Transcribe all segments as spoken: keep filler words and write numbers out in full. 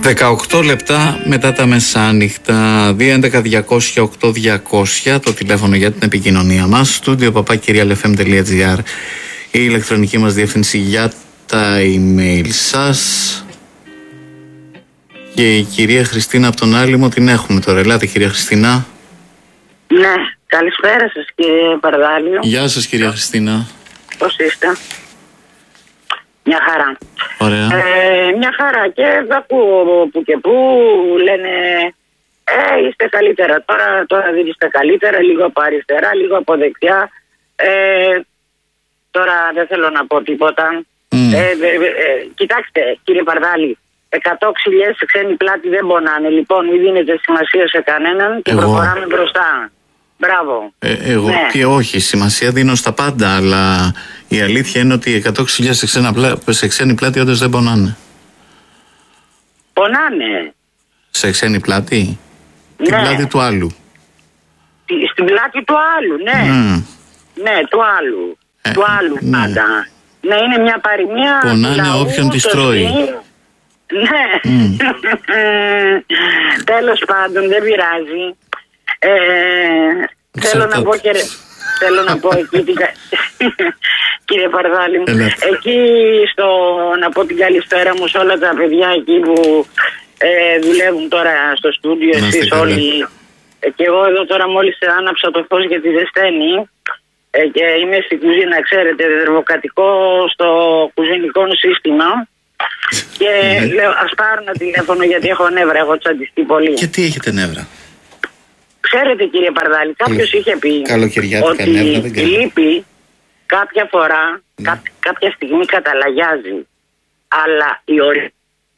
δεκαοκτώ λεπτά μετά τα μεσάνυχτα. Δύο έντεκα διακόσια οκτώ διακόσια το τηλέφωνο για την επικοινωνία μας. Στούντιο παπάκυριαλεφm.gr η ηλεκτρονική μας διεύθυνση για τα email σας. Και η κυρία Χριστίνα από τον Άλυμο την έχουμε τώρα. Ελάτε κυρία Χριστίνα. Ναι, καλησπέρα σας κύριε Παρδάλιο. Γεια σας κυρία Χριστίνα. Πώς είστε? Μια χαρά. Ωραία. Ε, μια χαρά και ακούω που και που λένε ε, είστε καλύτερα τώρα, τώρα δεν είστε καλύτερα, λίγο από αριστερά, λίγο από δεξιά. Ε, τώρα δεν θέλω να πω τίποτα. Mm. Ε, ε, ε, κοιτάξτε κύριε Παρδάλη, εκατό ξυλιές σε ξένη πλάτη δεν πονάνε. Λοιπόν, μην δίνετε σημασία σε κανέναν και εγώ... προχωράμε μπροστά. Μπράβο. Ε, εγώ ναι. Και όχι, σημασία δίνω στα πάντα, αλλά η αλήθεια είναι ότι εκατό χιλιάδες σε, ξένα, σε ξένη πλάτη όντως δεν πονάνε. Πονάνε. Σε ξένη πλάτη? Ναι. Την πλάτη του άλλου. Στην πλάτη του άλλου, ναι. Mm. Ναι, του άλλου. Ε, του άλλου ναι. Πάντα. Ναι, είναι μια παροιμία. Πονάνε όποιον τη τρώει. Ναι. Mm. Τέλος πάντων, δεν πειράζει. Ε, θέλω να πω και θέλω να πω εκεί την... κύριε Παρδάλη μου, εκεί στο, να πω την καλησπέρα μου σε όλα τα παιδιά εκεί που ε, δουλεύουν τώρα στο στούντιο, εσείς όλοι. Ε, και εγώ εδώ τώρα μόλις άναψα το φως γιατί ζεσταίνει ε, και είμαι στην κουζίνα, ξέρετε, δερμοκρατικό στο κουζινικό σύστημα. Και λέω ας πάρω ένα τηλέφωνο γιατί έχω νεύρα, έχω τσαντιστεί πολύ. Και τι έχετε νεύρα? Ξέρετε κύριε Παρδάλη, κάποιος είχε πει ότι η λύπη κάποια φορά, mm. κά, κάποια στιγμή καταλαγιάζει, αλλά η ορεινή.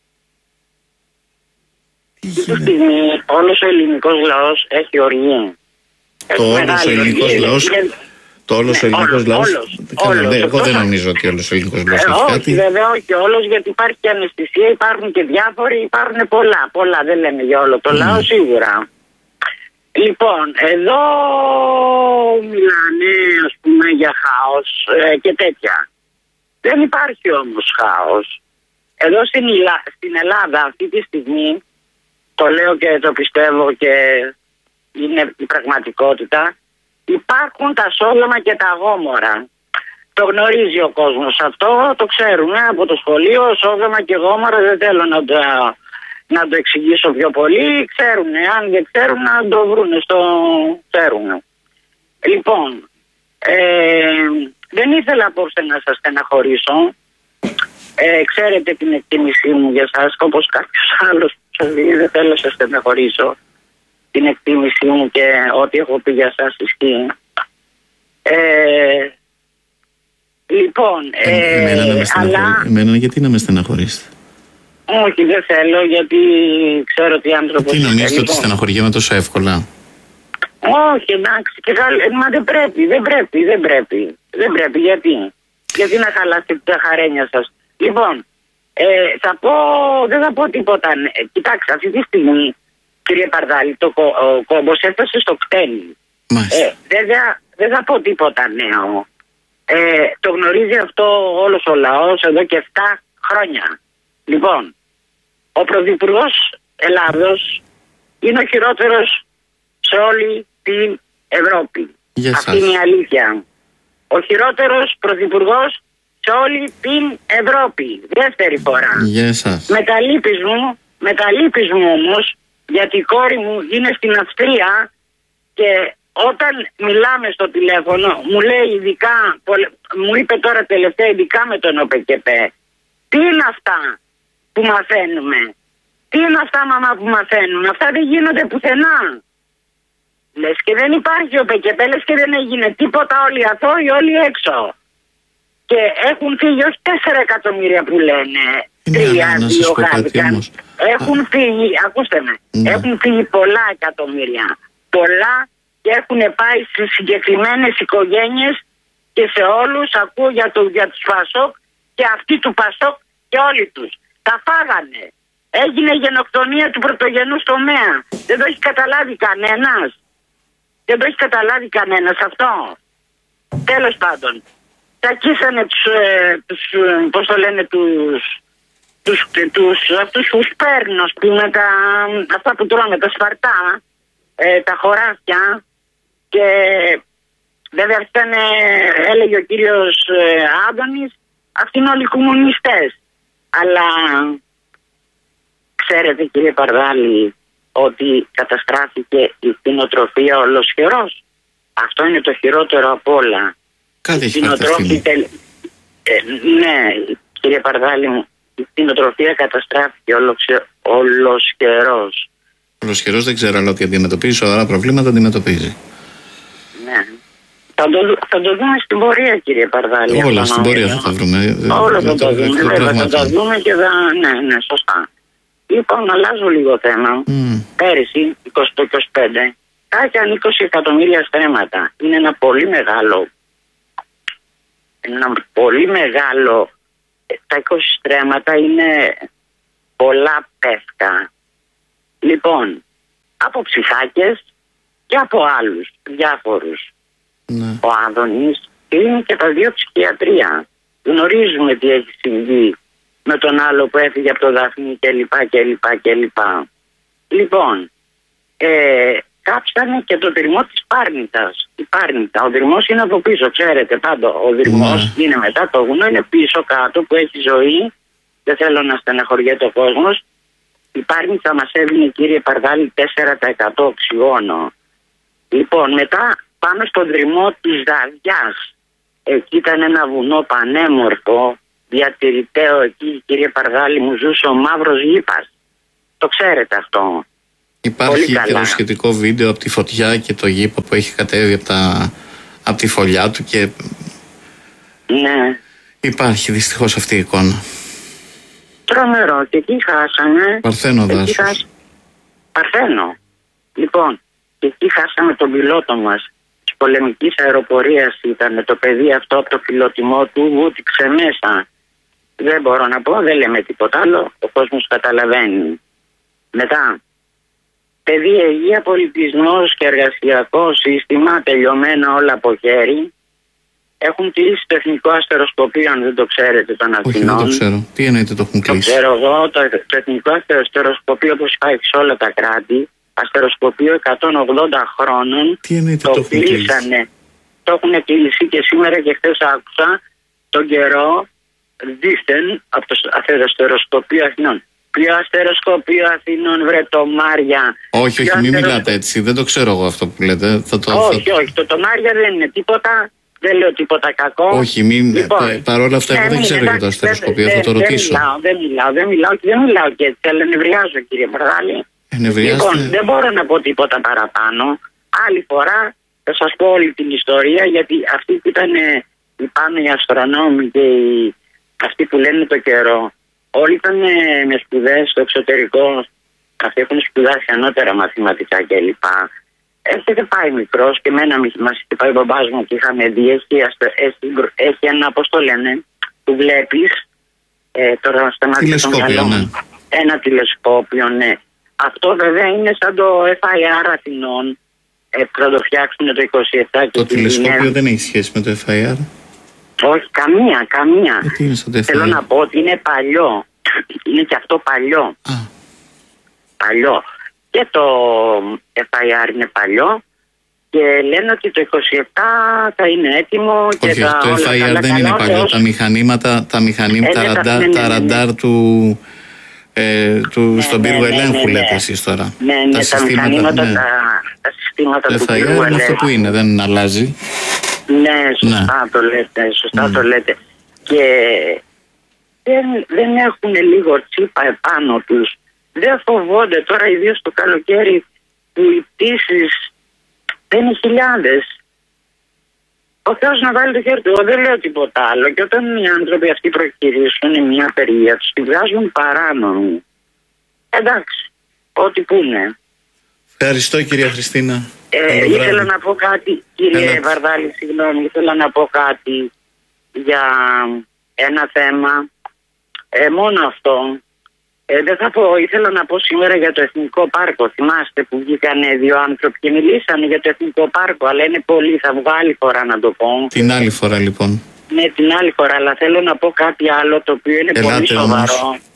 Αυτή τη στιγμή όλος ο ελληνικός λαός έχει οργή. Το όλος ο ελληνικός λαός... Το όλος ναι, ο ελληνικός λαός... Όλος, όλος, εγώ όλος, δεν νομίζω ότι όλος ο ελληνικός λαός έχει όχι, κάτι. Όχι βέβαια, όχι όλος, γιατί υπάρχει και αναισθησία, υπάρχουν και διάφοροι, υπάρχουν πολλά, πολλά, δεν λέμε για όλο το mm. λαό σίγουρα. Λοιπόν, εδώ μιλάνε ας πούμε για χάος ε, και τέτοια. Δεν υπάρχει όμως χάος. Εδώ στην, Ιλα... στην Ελλάδα αυτή τη στιγμή, το λέω και το πιστεύω και είναι η πραγματικότητα, υπάρχουν τα Σόδομα και τα Γόμορα. Το γνωρίζει ο κόσμος αυτό, το ξέρουν ε, από το σχολείο, Σόδομα και Γόμορα, δεν θέλω να το... να το εξηγήσω πιο πολύ, ξέρουν, αν δεν ξέρουν να το βρούνε στο ξέρουν. Λοιπόν, ε, δεν ήθελα απόψε να σας στεναχωρήσω. Ε, ξέρετε την εκτίμησή μου για σας, όπως κάποιος άλλος σας δει, δεν θέλω να σας στεναχωρήσω. Την εκτίμησή μου και ό,τι έχω πει για σας ισχύει. Ε, λοιπόν, ε, εμένα, να με αλλά... εμένα γιατί να με στεναχωρήσετε? Όχι, δεν θέλω, γιατί ξέρω ότι άνθρωπος... Τι νομίζετε λοιπόν, ότι στεναχωριέμαι τόσο εύκολα? Όχι, εντάξει, και καλ... μα δεν πρέπει, δεν πρέπει, δεν πρέπει. Δεν πρέπει, γιατί? Γιατί να χαλάσετε τα χαρένια σας. Λοιπόν, ε, θα πω, δεν θα πω τίποτα. Ε, κοιτάξτε, αυτή τη στιγμή, κύριε Παρδάλη, το κο, ο κόμπος έφτασε στο κτέλι. Ε, βέβαια, δεν θα πω τίποτα νέο. Ε, το γνωρίζει αυτό όλος ο λαός εδώ και επτά χρόνια. Λοιπόν, ο Πρωθυπουργός Ελλάδος είναι ο χειρότερος σε όλη την Ευρώπη. Yes, αυτή είναι η αλήθεια. Ο χειρότερος Πρωθυπουργός σε όλη την Ευρώπη. Δεύτερη φορά. Yes, με τα λύπης μου, με τα λύπης μου όμως, γιατί η κόρη μου είναι στην Αυστρία και όταν μιλάμε στο τηλέφωνο μου λέει ειδικά, μου είπε τώρα τελευταία ειδικά με τον ΟΠΕΚΕΠΕ, τι είναι αυτά που μαθαίνουμε? Τι είναι αυτά μαμά που μαθαίνουμε? Αυτά δεν γίνονται πουθενά. Λες και δεν υπάρχει ο ΠΚΠ, λες και δεν έγινε τίποτα, όλοι οι αθώοι, όλοι έξω. Και έχουν φύγει όχι τέσσερα εκατομμύρια που λένε, τρία, δύο χάθηκαν. Έχουν φύγει, ακούστε με, ναι. έχουν φύγει πολλά εκατομμύρια. Πολλά και έχουν πάει στις συγκεκριμένες οικογένειες και σε όλους. Ακούω για, το, για τους Πασόκ και αυτοί του Πασόκ και όλοι τους. Τα φάγανε. Έγινε γενοκτονία του πρωτογενούς τομέα. Δεν το έχει καταλάβει κανένας. Δεν το έχει καταλάβει κανένας αυτό. Τέλος πάντων. Τακίσανε τους, ε, τους, πώς το λένε, τους, τους, τους, αυτούς που σπέρνουν, ας πούμε, τα, αυτά που τρώμε, τα σπαρτά, ε, τα χωράφια. Και βέβαια αυτά είναι, έλεγε ο κύριος ε, Άδωνης, αυτοί είναι όλοι κομμουνιστές. Αλλά ξέρετε, κύριε Παρδάλη, ότι καταστράφηκε η κτηνοτροφία ολοσχερός. Αυτό είναι το χειρότερο απ' όλα. Κάτι έχει χαρτευτεί. Τελ... Ε, ναι, κύριε Παρδάλη μου, η κτηνοτροφία καταστράφηκε ολοξε... ολοσχερός. Ολοσχερός δεν ξέρω, αλλά ότι αντιμετωπίζει σοβαρά προβλήματα αντιμετωπίζει. Ναι. Θα το, θα το δούμε στην πορεία, κύριε Παρδάλη. Όλα στην πορεία θα τα βρούμε. Όλα θα τα δούμε. Βέβαια, θα τα δούμε και θα... Ναι, ναι, σωστά. Λοιπόν, αλλάζω λίγο θέμα. Mm. Πέρυσι, είκοσι είκοσι πέντε, κάκιαν είκοσι εκατομμύρια στρέμματα. Είναι ένα πολύ μεγάλο... Ένα πολύ μεγάλο... Τα είκοσι στρέμματα είναι πολλά πεύκα. Λοιπόν, από ψυχάκες και από άλλους διάφορους. Ναι. Ο Άδωνης είναι και τα δύο ψυχιατρία. Γνωρίζουμε τι έχει συμβεί με τον άλλο που έφυγε από το Δαφνί κλπ. κλπ, κλπ. Λοιπόν, ε, κάψανε και το δρυμό της Πάρνητας. Η Πάρνητα, ο δρυμός είναι από πίσω, ξέρετε πάντα. Ο δρυμός ναι. είναι μετά το βουνό, είναι πίσω κάτω που έχει ζωή. Δεν θέλω να στεναχωριέται ο κόσμος. Η Πάρνητα μας έδινε, κύριε Παρδάλη, τέσσερα τοις εκατό οξυγόνο. Λοιπόν, μετά πάμε στον δρυμό της Δαδιάς. Εκεί ήταν ένα βουνό πανέμορφο, διατηρηταίο. Εκεί, κύριε Παρδάλη, μου ζούσε ο μαύρος γήπας. Το ξέρετε αυτό. Υπάρχει και το σχετικό βίντεο από τη φωτιά και το γήπα που έχει κατέβει από, τα, από τη φωλιά του και... Ναι. Υπάρχει δυστυχώς αυτή η εικόνα. Τρομερό. Και εκεί χάσαμε... Παρθένο δάσος. Χάσ... Παρθένο. Λοιπόν, και εκεί χάσαμε τον πιλότο μας. Της πολεμικής αεροπορίας ήταν το παιδί αυτό από το φιλότιμό του, βούτυξε μέσα. Δεν μπορώ να πω, δεν λέμε τίποτα άλλο, ο κόσμος καταλαβαίνει. Μετά, παιδεία, υγεία, πολιτισμός και εργασιακό σύστημα, τελειωμένα όλα από χέρι. Έχουν κλείσει το εθνικό αστεροσκοπείο, αν δεν το ξέρετε, των Αθηνών. Όχι, δεν το ξέρω. Τι εννοείται το έχουν κλείσει? Το ξέρω εγώ, το, το εθνικό αστεροσκοπείο, όπως υπάρχει σε όλα τα κράτη, αστεροσκοπείο εκατόν ογδόντα χρόνων. Τι εννοείται το, το έχουν κλείσανε. Το έχουν κλείσει και σήμερα και χθες άκουσα τον καιρό δίθεν από το αστεροσκοπείο Αθηνών. Ποιο αστεροσκοπείο Αθηνών, βρε το Μάρια? Όχι, όχι, μην μιλάτε έτσι. Δεν το ξέρω εγώ αυτό που λέτε. Θα το, όχι, θα... όχι. Το, το Μάρια δεν είναι τίποτα. Δεν λέω τίποτα κακό. Όχι, μην. Λοιπόν, παρόλα αυτά, εγώ ναι, δεν ξέρω για το αστεροσκοπείο. Δεν, θα το δεν, ρωτήσω. Δεν μιλάω, δεν μιλάω, δεν μιλάω και δεν μιλάω και έτσι. Αλλά νευριάζω, κύριε Παρδάλη. Λοιπόν, δεν μπορώ να πω τίποτα παραπάνω. Άλλη φορά θα σας πω όλη την ιστορία, γιατί αυτοί που ήταν οι πάνω οι αστρονόμοι και οι, αυτοί που λένε το καιρό, όλοι ήταν με σπουδές στο εξωτερικό. Αυτοί έχουν σπουδάσει ανώτερα μαθηματικά κλπ. Έχετε πάει μικρός και εμένα μας είχε πάει ο μπαμπάς μου και είχαμε δει, έχει, έχει, έχει ένα, πώς το λένε, που βλέπεις, ε, τώρα στα μάτια των μυαλών, ναι. Ένα τηλεσκόπιο, ναι. Αυτό βέβαια είναι σαν το εφ άι αρ Αθηνών, ε, που θα το φτιάξουν το είκοσι επτά. Και το τηλεσκόπιο είναι... δεν έχει σχέση με το εφ άι αρ. Όχι, καμία, καμία. Ε, τι είναι στο εφ άι αρ? Θέλω να πω ότι είναι παλιό. Είναι και αυτό παλιό. Α. Παλιό. Και το εφ άι αρ είναι παλιό και λένε ότι το είκοσι επτά θα είναι έτοιμο. Όχι, και τα το εφ άι αρ όλα δεν είναι παλιό. ως... Τα μηχανήματα, τα, μηχανήματα, ε, τα, ραντάρ, ναι, ναι, ναι, τα ραντάρ του, ε, του ναι, στον πύργο ναι, ελέγχου, ναι, ναι, λέτε ναι. εσείς τώρα. Ναι, ναι, τα, τα συστήματα, μηχανήματα, ναι. τα, τα συστήματα το του πύργου ελέγχου. Είναι αυτό που είναι, δεν αλλάζει. Ναι, σωστά ναι. το λέτε, σωστά mm. το λέτε. Και δεν, δεν έχουν λίγο τσίπα επάνω τους. Δεν φοβόνται τώρα, ιδίως το καλοκαίρι που οι πτήσεις δεν είναι χιλιάδες. Ο Θεός να βάλει το χέρι του, εγώ δεν λέω τίποτα άλλο. Και όταν οι άνθρωποι αυτοί προκυρήσουν μια περιοχή τους, τη βγάζουν παράνομη. Εντάξει, ό,τι πούνε. Ευχαριστώ, κυρία Χριστίνα. Ε, ήθελα να πω κάτι, κύριε Έλα. Βαρδάλη, συγγνώμη, ήθελα να πω κάτι για ένα θέμα. Ε, μόνο αυτό. Ε, δεν θα πω, ήθελα να πω σήμερα για το Εθνικό Πάρκο. Θυμάστε που βγήκαν δύο άνθρωποι και μιλήσανε για το Εθνικό Πάρκο, αλλά είναι πολύ, θα βγω άλλη φορά να το πω. Την άλλη φορά λοιπόν. Ναι, την άλλη φορά, αλλά θέλω να πω κάτι άλλο το οποίο είναι Ελάτε πολύ σοβαρό. Όμως.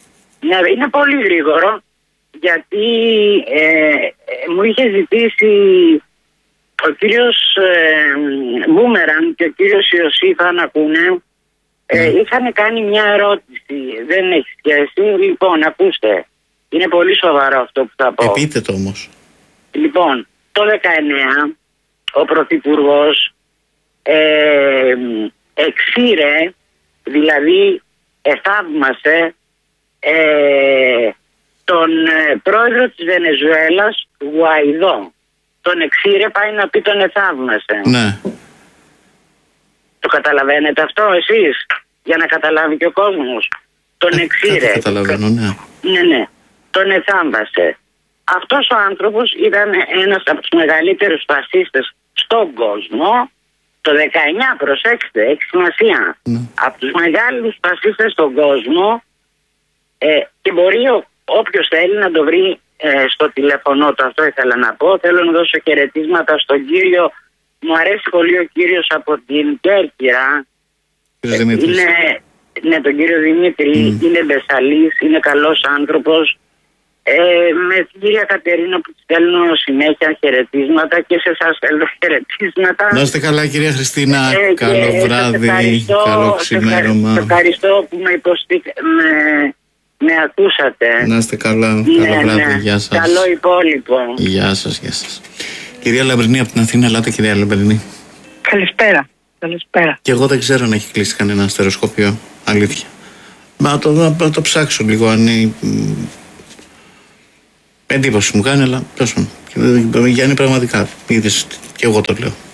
Ναι, είναι πολύ γρήγορο, γιατί ε, ε, μου είχε ζητήσει ο κύριος ε, Μπούμεραν και ο κύριος Ιωσήφα να ακούνε. Ε, mm. Είχαν κάνει μια ερώτηση, δεν έχει σχέση. Λοιπόν, ακούστε, είναι πολύ σοβαρό αυτό που θα πω. Ε, πείτε το όμως. Λοιπόν, το δεκαεννιά ο Πρωθυπουργός ε, εξήρε, δηλαδή εθαύμασε ε, τον ε, πρόεδρο της Βενεζουέλας, Γουαϊδό. Τον εξήρε, πάει να πει τον εθαύμασε. Ναι. Το καταλαβαίνετε αυτό εσείς, για να καταλάβει και ο κόσμος? Τον ε, εξήρε. Το καταλαβαίνω, ναι. Ναι, ναι. Τον εθάμβασε. Αυτός ο άνθρωπος ήταν ένας από τους μεγαλύτερους φασίστες στον κόσμο. Το δεκαεννιά, προσέξτε, έχει σημασία. Ναι. Από τους μεγάλους φασίστες στον κόσμο, ε, και μπορεί ο, όποιος θέλει να το βρει ε, στο τηλέφωνο του. Αυτό ήθελα να πω. Θέλω να δώσω χαιρετίσματα στον κύριο. Μου αρέσει πολύ ο κύριος από την Κέρκυρα. Κύριος Δημήτρης. Είναι, ναι, τον κύριο Δημήτρη. Mm. Είναι μπεσαλής, είναι καλός άνθρωπος. Ε, με την κυρία Κατερίνα που της στέλνω συνέχεια χαιρετίσματα, και σε εσάς στέλνω χαιρετίσματα. Να είστε καλά, κυρία Χριστίνα. Ε, καλό βράδυ, καλό ξημέρωμα. Σε ευχαριστώ που με, υποστη... με... με ακούσατε. Να είστε καλά, ναι, καλό βράδυ, ναι. Γεια σας. Καλό υπόλοιπο. Γεια σας, γεια σας. Κυρία Λαμπρινή από την Αθήνα, ελάτε κυρία Λαμπρινή. Καλησπέρα. Καλησπέρα. Και εγώ δεν ξέρω αν έχει κλείσει κανένα αστεροσκοπείο, αλήθεια. Μα το, να το ψάξω λίγο, αν είναι... Εντύπωση μου κάνει, αλλά τόσο. Γιάννη, πραγματικά, είδες, και εγώ το λέω.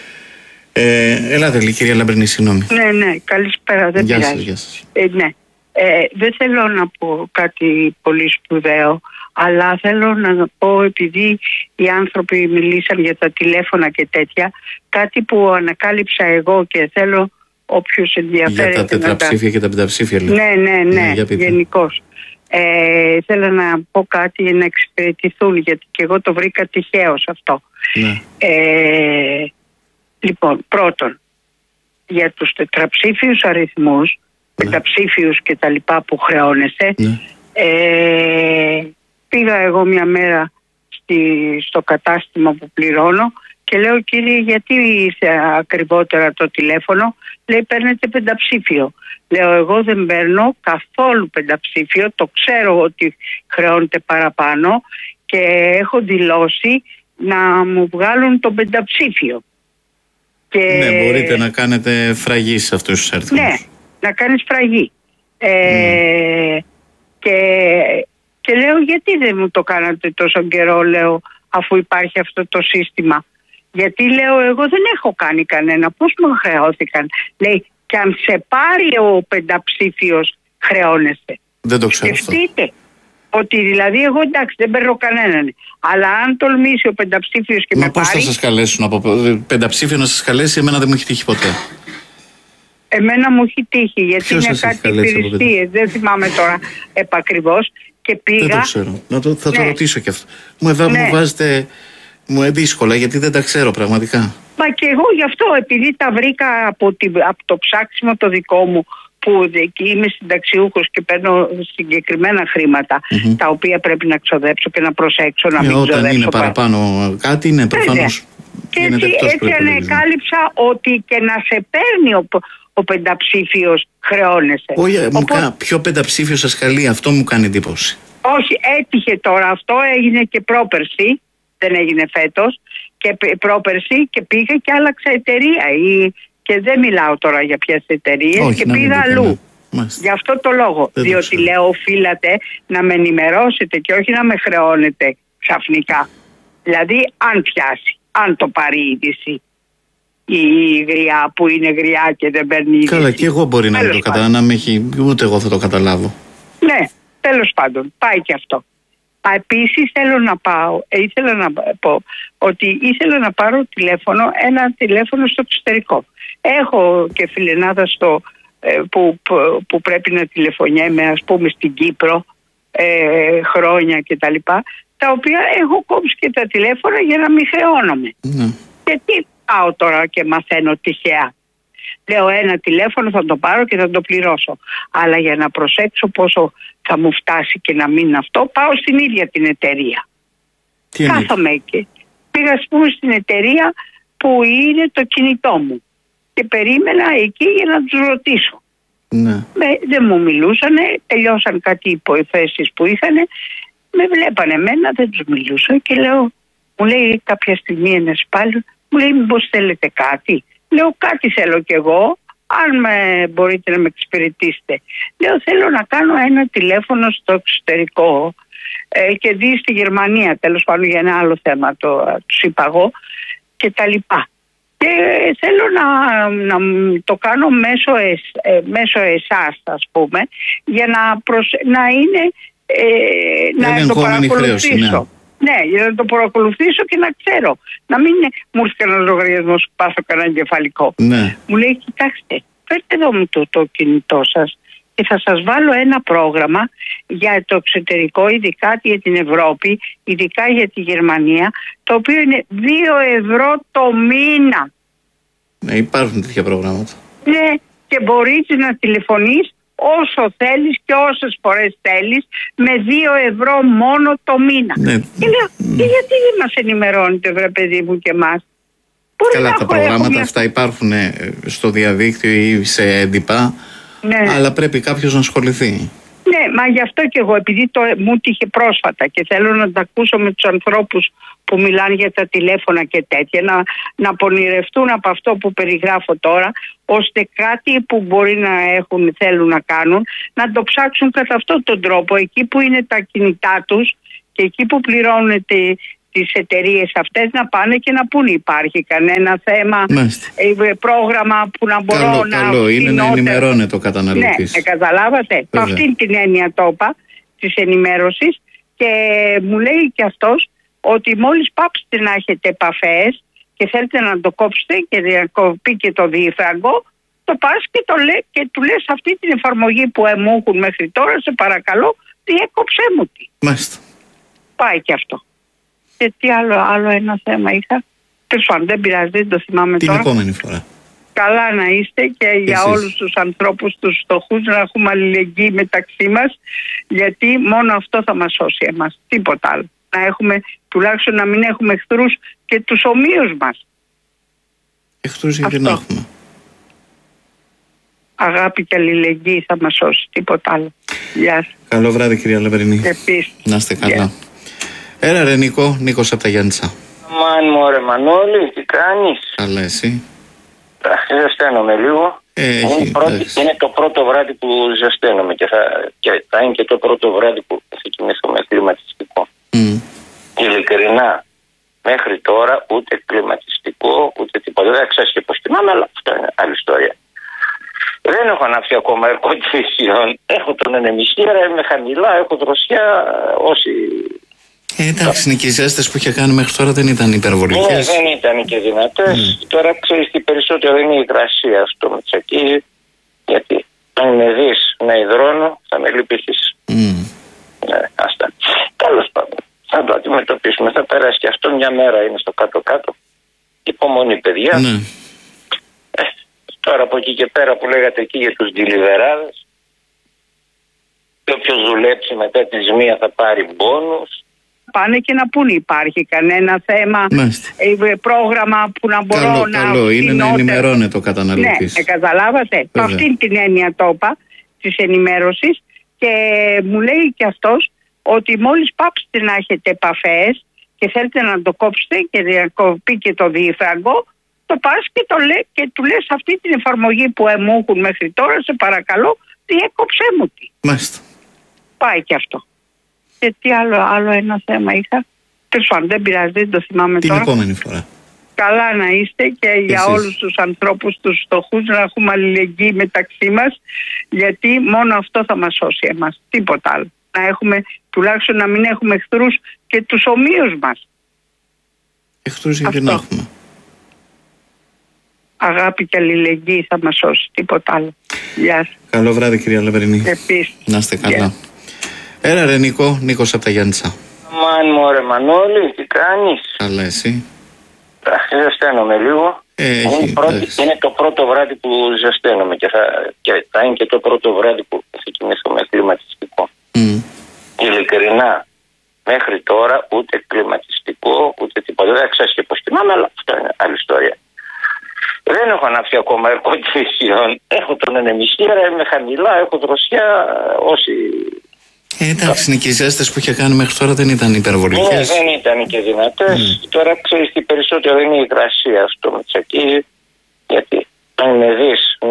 Ε, ελάτε λίγο, κυρία Λαμπρινή, συγγνώμη. Ναι, ναι, καλησπέρα, δεν γεια πειράζει. Σας, γεια σας. Ε, ναι. Ε, δεν θέλω να πω κάτι πολύ σπουδαίο, αλλά θέλω να πω, επειδή οι άνθρωποι μιλήσαν για τα τηλέφωνα και τέτοια, κάτι που ανακάλυψα εγώ και θέλω όποιος ενδιαφέρεται. Για τα τετραψήφια τα... και τα πενταψήφια, λέω. Ναι, ναι, ναι, ναι, γενικώς. Ε, θέλω να πω κάτι για να εξυπηρετηθούν, γιατί και εγώ το βρήκα τυχαίως αυτό. Ναι. Ε, λοιπόν, πρώτον, για τους τετραψήφιους αριθμούς, ναι, πενταψήφιους και τα λοιπά που χρεώνεσαι, ναι, ε, πήγα εγώ μια μέρα στη, στο κατάστημα που πληρώνω και λέω, κύριε, γιατί είσαι ακριβότερα το τηλέφωνο? Λέει, παίρνετε πενταψήφιο. Λέω, εγώ δεν παίρνω καθόλου πενταψήφιο, το ξέρω ότι χρεώνεται παραπάνω και έχω δηλώσει να μου βγάλουν το πενταψήφιο. Και... Ναι, μπορείτε να κάνετε φραγή σε αυτούς τους αριθμούς. Ναι, να κάνεις φραγή. Ε, mm. και, και λέω, γιατί δεν μου το κάνατε τόσο καιρό, λέω, αφού υπάρχει αυτό το σύστημα? Γιατί, λέω, εγώ δεν έχω κάνει κανένα. Πώς μου χρεώθηκαν? Λέει, και αν σε πάρει ο πενταψήφιος χρεώνεστε. Δεν το ξέρω. Σκεφτείτε ότι δηλαδή εγώ, εντάξει, δεν παίρνω κανέναν, αλλά αν τολμήσει ο πενταψήφιος και Μα με πώς πάρει... θα σας καλέσουν από πενταψήφιο να σας καλέσει? Εμένα δεν μου έχει τύχει ποτέ. Εμένα μου έχει τύχει, γιατί Ποιος είναι κάτι υπηρεσίες, δεν θυμάμαι τώρα επακριβώς, και πήγα... Δεν το ξέρω, να το, θα ναι. το ρωτήσω κι αυτό. Μου εδώ ναι. μου βάζετε μου είναι δύσκολα, γιατί δεν τα ξέρω πραγματικά. Μα και εγώ γι' αυτό, επειδή τα βρήκα από, τη, από το ψάξιμο το δικό μου, που είμαι συνταξιούχος και παίρνω συγκεκριμένα χρήματα, mm-hmm. τα οποία πρέπει να ξοδέψω και να προσέξω να ε, μην όταν ξοδέψω. Όταν είναι παραπάνω κάτι, είναι προφανώς. Και έτσι, έτσι ανακάλυψα ότι και να σε παίρνει ο, ο πενταψήφιος χρεώνεσαι. Όχι, Οπότε... ποιο πενταψήφιο σας καλεί, αυτό μου κάνει εντύπωση. Όχι, έτυχε τώρα αυτό, έγινε και πρόπερση, δεν έγινε φέτος, και πρόπερση, και πήγα και άλλαξα εταιρεία. Ή, και δεν μιλάω τώρα για ποιες εταιρείες, και πήγα αλλού. Ναι. Γι' αυτό το λόγο. Δεν διότι το λέω, οφείλατε να με ενημερώσετε και όχι να με χρεώνετε ξαφνικά. Δηλαδή, αν πιάσει, αν το πάρει είδηση η γριά που είναι γριά και δεν παίρνει είδηση. Καλά, και εγώ μπορεί να μην το καταλάβω, ούτε εγώ θα το καταλάβω. Ναι, τέλος πάντων, πάει και αυτό. Επίσης θέλω να πάω, ήθελα να πω ότι ήθελα να πάρω τηλέφωνο, ένα τηλέφωνο στο εξωτερικό. Έχω και φιλενάδα στο, που, που, που πρέπει να τηλεφωνιέμαι, ας πούμε, στην Κύπρο ε, χρόνια και τα λοιπά, τα οποία έχω κόψει και τα τηλέφωνα για να μην χρεώνομαι. Mm. Γιατί πάω τώρα και μαθαίνω τυχαία? Λέω ένα τηλέφωνο θα το πάρω και θα το πληρώσω. Αλλά για να προσέξω πόσο θα μου φτάσει και να μην αυτό, πάω στην ίδια την εταιρεία. Τι Κάθομαι εκεί. Πήγα ας πούμε στην εταιρεία που είναι το κινητό μου και περίμενα εκεί για να τους ρωτήσω. Ναι. Με, δεν μου μιλούσανε, τελειώσαν κάτι υποθέσεις που είχανε, με βλέπανε εμένα, δεν τους μιλούσα και λέω, μου λέει κάποια στιγμή ένας πάλι, μου λέει μήπως θέλετε κάτι. Λέω κάτι θέλω κι εγώ, αν με μπορείτε να με εξυπηρετήσετε. Λέω θέλω να κάνω ένα τηλέφωνο στο εξωτερικό ε, και δει στη Γερμανία, τέλος πάντων για ένα άλλο θέμα το, τους είπα εγώ και τα λοιπά. Και θέλω να, να το κάνω μέσω, εσ, ε, μέσω εσάς ας πούμε για να, προσ, να είναι ε, να το παρακολουθήσω. Χρέωση, ναι. Ναι, για να το παρακολουθήσω και να ξέρω. Να μην είναι, μου έρθει ένα λογαριασμό που πάθω κανένα εγκεφαλικό. Ναι. Μου λέει, κοιτάξτε, φέρτε εδώ μου το, το κινητό σας και θα σας βάλω ένα πρόγραμμα για το εξωτερικό, ειδικά για την Ευρώπη, ειδικά για τη Γερμανία, το οποίο είναι δύο ευρώ το μήνα. Ναι, υπάρχουν τέτοια προγράμματα. Ναι, και μπορείς να τηλεφωνείς όσο θέλεις και όσες φορές θέλεις με δύο ευρώ μόνο το μήνα. Ναι. Και λέω, mm. και γιατί δεν μας ενημερώνετε βρε παιδί μου και εμάς. Καλά, τα προγράμματα μια... αυτά υπάρχουν στο διαδίκτυο ή σε έντυπα, ναι. Αλλά πρέπει κάποιος να ασχοληθεί. Ναι, μα γι' αυτό και εγώ, επειδή το, μου τύχε πρόσφατα και θέλω να τα ακούσω με τους ανθρώπους που μιλάνε για τα τηλέφωνα και τέτοια, να, να πονηρευτούν από αυτό που περιγράφω τώρα, ώστε κάτι που μπορεί να έχουν, θέλουν να κάνουν, να το ψάξουν κατά αυτόν τον τρόπο, εκεί που είναι τα κινητά τους και εκεί που πληρώνουν τη, τις εταιρείες αυτές, να πάνε και να πούνε υπάρχει κανένα θέμα, ε, πρόγραμμα που να μπορώ καλό, να... Καλό είναι να ενημερώνεται ο καταναλωτής. Ναι, καταλάβατε. Με αυτήν την έννοια το είπα, της ενημέρωσης, και μου λέει και αυτός ότι μόλις πάψετε να έχετε επαφές και θέλετε να το κόψετε και να κοπεί και το διεφράγκο, το πας και, το λέ, και του λες αυτή την εφαρμογή που μου έχουν μέχρι τώρα, σε παρακαλώ, διέκοψέ μου τη. Μάλιστα. Πάει και αυτό. Και τι άλλο, άλλο ένα θέμα είχα. Τέλος πάντων, δεν πειράζει, δεν το θυμάμαι την τώρα. Την επόμενη φορά. Καλά να είστε και εσείς. Για όλους τους ανθρώπους, τους φτωχούς, να έχουμε αλληλεγγύη μεταξύ μας, γιατί μόνο αυτό θα μας σώσει εμάς. Τίποτα άλλο. Να έχουμε, τουλάχιστον να μην έχουμε εχθρούς και τους ομοίους μας. Εχθρούς γιατί να έχουμε. Αγάπη και αλληλεγγύη θα μας σώσει. Τίποτα άλλο. Γεια σας. Καλό βράδυ κυρία Λαβερινή. Επίσης. Να είστε καλά. Yeah. Έλα ρε Νίκο, Νίκος από τα Γιάννητσα. Μαν μου ρε Μανώλη, τι κάνεις? Καλά εσύ? Ζεσταίνομαι λίγο. Ε, είναι, πρώτη, είναι το πρώτο βράδυ που ζεσταίνομαι και θα, και θα είναι και το πρώτο βράδυ που θα ξεκινήσω με κλιματιστικό. Mm. Ειλικρινά, μέχρι τώρα ούτε κλιματιστικό ούτε τίποτα. Δεν ξέρεις και πως κοιμάμαι, αλλά αυτό είναι άλλη ιστορία. Δεν έχω ανάψει ακόμα air condition. Έχω τον ενεμιστήρα, είμαι χαμηλά, έχω δροσιά. Όσοι... Ε, εντάξει, είναι και οι ζέστες που είχε κάνει μέχρι τώρα δεν ήταν υπερβολικές. Ναι, δεν ήταν και δυνατές. Mm. Τώρα ξέρεις τι περισσότερο είναι η υγρασία στο μετσακί. Γιατί αν με δεις να υδρώνω θα με λυπηθείς. Mm. Ναι, άστα. Τέλος πάντων, θα το αντιμετωπίσουμε. Θα περάσει και αυτό, μια μέρα είναι στο κάτω-κάτω. Υπομονή, παιδιά. Mm. Ε, τώρα από εκεί και πέρα που λέγατε εκεί για τους ντιλιβεράδες, και όποιος δουλέψει μετά τη ζημία θα πάρει μπόνους. Πάνε και να πούνε υπάρχει κανένα θέμα, ε, πρόγραμμα που να μπορώ καλό, να... Καλό είναι να ενημερώνεται ο καταναλωτής. Ναι, καταλάβατε. Με αυτήν την έννοια το είπα, της ενημέρωσης, και μου λέει και αυτός ότι μόλις πάψετε να έχετε επαφές και θέλετε να το κόψετε και να κοπεί και το διεφράγκο, το πας και, το λέ, και του λες αυτή την εφαρμογή που μου έχουν μέχρι τώρα, σε παρακαλώ, διέκοψέ μου τη. Μάλιστα. Πάει και αυτό. Και τι άλλο, άλλο ένα θέμα είχα. Τέλος πάντων, δεν πειράζει, δεν το θυμάμαι την τώρα. Την επόμενη φορά. Καλά να είστε και εσείς. Για όλους τους ανθρώπους, τους φτωχούς, να έχουμε αλληλεγγύη μεταξύ μας, γιατί μόνο αυτό θα μας σώσει εμάς. Τίποτα άλλο. Να έχουμε, τουλάχιστον να μην έχουμε εχθρούς και τους ομοίους μας. Εχθρούς γιατί να έχουμε. Αγάπη και αλληλεγγύη θα μας σώσει. Τίποτα άλλο. Γεια σας. Καλό βράδυ κυρία Λαβερινή. Επίσης. Να είστε καλά. Yeah. Έλα ρε Νίκο, Νίκος από τα Γιάννητσα. Μαν μου ρε Μανώλη, τι κάνεις? Καλά εσύ? Ζεσταίνομαι λίγο. Ε, είναι, πρώτη, είναι το πρώτο βράδυ που ζεσταίνομαι και θα, και θα είναι και το πρώτο βράδυ που θα κοιμηθώ με κλιματιστικό. Mm. Ειλικρινά, μέχρι τώρα ούτε κλιματιστικό ούτε τίποτα. Δεν ξέρω και πώς κοιμάμαι, αλλά αυτό είναι άλλη ιστορία. Δεν έχω ανάψει ακόμα air condition. Έχω τον ενεμιστήρα, είμαι χαμηλά, έχω δροσιά. Όσοι. Ε, εντάξει, και οι ζέστες που είχε κάνει μέχρι τώρα δεν ήταν υπερβολικές. Ναι, δεν ήταν και δυνατές. Mm. Τώρα ξέρεις τι περισσότερο είναι η υγρασία στο Μητσακί. Γιατί αν με δεις